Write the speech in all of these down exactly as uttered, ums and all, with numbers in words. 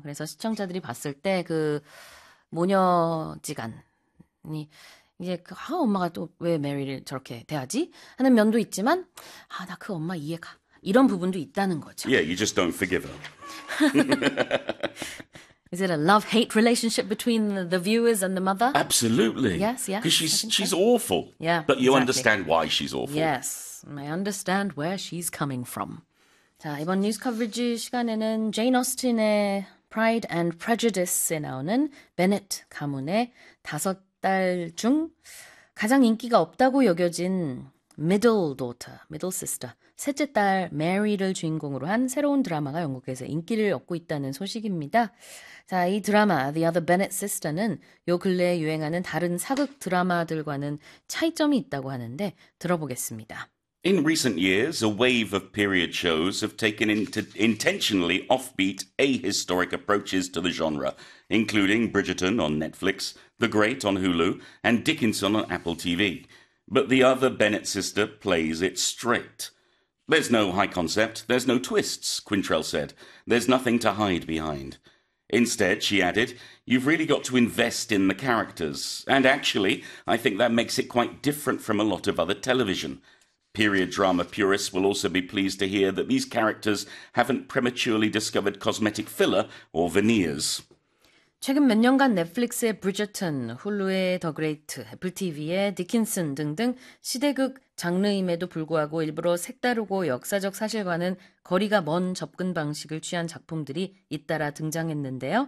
그래서 시청자들이 봤을 때 그 모녀지간이 이제 그, 아, 엄마가 또 왜 메리를 저렇게 대하지? 하는 면도 있지만, 아, 나 그 엄마 이해가. 이런 부분도 있다는 거죠. Yeah, you just don't forgive her. Is it a love-hate relationship between the, the viewers and the mother? Absolutely. Yes, yes. Because she's, I think she's so. awful. Yeah, But you exactly. understand why she's awful. Yes, I understand where she's coming from. 자, 이번 뉴스 커버리지 시간에는 제인 오스틴의 Pride and Prejudice에 나오는 베넷 가문의 다섯 딸 중 가장 인기가 없다고 여겨진 middle daughter, middle sister, 셋째 딸 메리를 주인공으로 한 새로운 드라마가 영국에서 인기를 얻고 있다는 소식입니다. 자, 이 드라마 The Other Bennett Sister는 요 근래에 유행하는 다른 사극 드라마들과는 차이점이 있다고 하는데 들어보겠습니다. In recent years, a wave of period shows have taken into intentionally offbeat, ahistoric approaches to the genre, including Bridgerton on Netflix, The Great on Hulu, and Dickinson on Apple T V. But The Other Bennett Sister plays it straight. There's no high concept, there's no twists, Quintrell said. There's nothing to hide behind. Instead, she added, you've really got to invest in the characters. And actually, I think that makes it quite different from a lot of other television. Period drama purists will also be pleased to hear that these characters haven't prematurely discovered cosmetic filler or veneers. 최근 몇 년간 넷플릭스의 브리저튼, 훌루의 더 그레이트, 애플 티비의 디킨슨 등등 시대극 장르임에도 불구하고 일부러 색다르고 역사적 사실과는 거리가 먼 접근 방식을 취한 작품들이 잇따라 등장했는데요.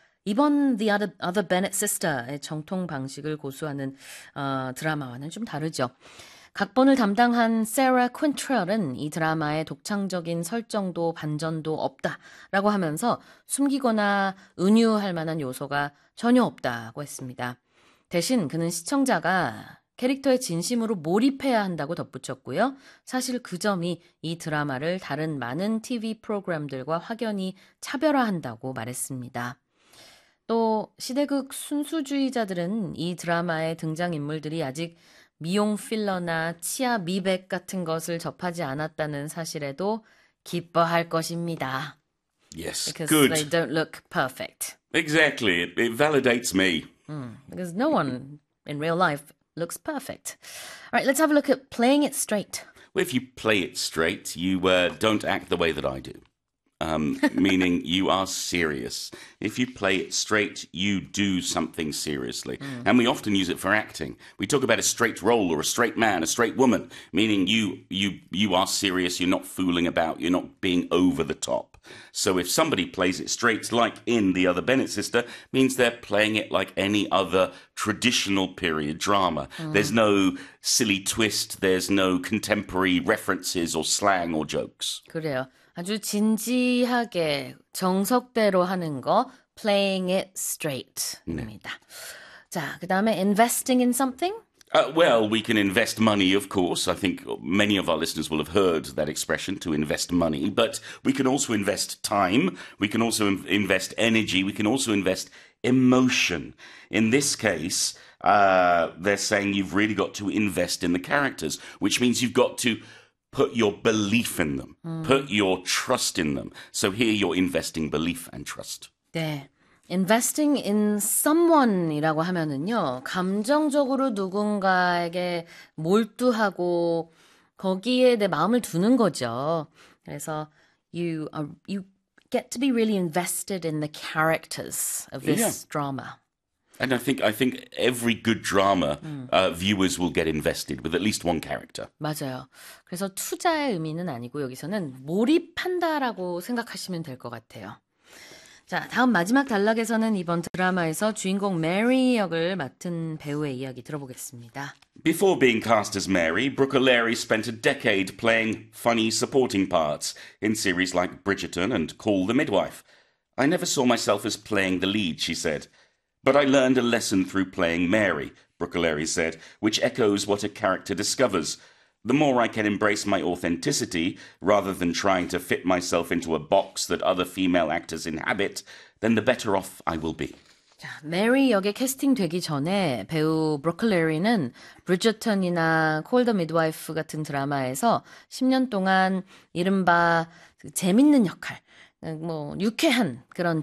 이번 The Other, Other Bennett Sister의 정통 방식을 고수하는 어, 드라마와는 좀 다르죠. 각본을 담당한 세라 퀸트렐은 이 드라마의 독창적인 설정도 반전도 없다라고 하면서 숨기거나 은유할 만한 요소가 전혀 없다고 했습니다. 대신 그는 시청자가 캐릭터에 진심으로 몰입해야 한다고 덧붙였고요. 사실 그 점이 이 드라마를 다른 많은 티비 프로그램들과 확연히 차별화한다고 말했습니다. 또 시대극 순수주의자들은 이 드라마의 등장인물들이 아직 미용 필러나 치아 미백 같은 것을 접하지 않았다는 사실에도 기뻐할 것입니다. Yes, Because good. they don't look perfect. Exactly, it, it validates me. Mm, because no one in real life looks perfect. All right, let's have a look at playing it straight. Well, if you play it straight, you uh, don't act the way that I do. Um, meaning you are serious. If you play it straight, you do something seriously. Mm. And we often use it for acting. We talk about a straight role or a straight man, a straight woman, meaning you you you are serious, you're not fooling about, you're not being over the top. So if somebody plays it straight, like in The Other Bennett Sister, means they're playing it like any other traditional period drama. Mm. There's no silly twist, there's no contemporary references or slang or jokes. 그래요. 아주 진지하게 정석대로 하는 거 playing it straight입니다. 네. 자, 그 다음에 investing in something? Uh, well, we can invest money, of course. I think many of our listeners will have heard that expression, to invest money. But we can also invest time. We can also in- invest energy. We can also invest emotion. In this case, uh, they're saying you've really got to invest in the characters, which means you've got to put your belief in them. 음. Put your trust in them. So here you're investing belief and trust. 네. investing in someone이라고 하면은요. 감정적으로 누군가에게 몰두하고 거기에 내 마음을 두는 거죠. 그래서 you are, you get to be really invested in the characters of this yeah. drama. And I think I think every good drama 음. uh, viewers will get invested with at least one character. 맞아요. 그래서 투자의 의미는 아니고 여기서는 몰입한다라고 생각하시면 될 것 같아요. 자, 다음 마지막 단락에서는 이번 드라마에서 주인공 메리 역을 맡은 배우의 이야기 들어보겠습니다. Before being cast as Mary, Brooke O'Leary spent a decade playing funny supporting parts in series like Bridgerton and Call the Midwife. I never saw myself as playing the lead, she said. But I learned a lesson through playing Mary, Brooke O'Leary said, which echoes what a character discovers. The more I can embrace my authenticity, rather than trying to fit myself into a box that other female actors inhabit, then the better off I will be. 자, 메리 역에 캐스팅되기 전에 배우 브루크 레리는 브리저턴이나 콜 더 미드와이프 같은 드라마에서 십 년 동안 이른바 재밌는 역할, 뭐 유쾌한 그런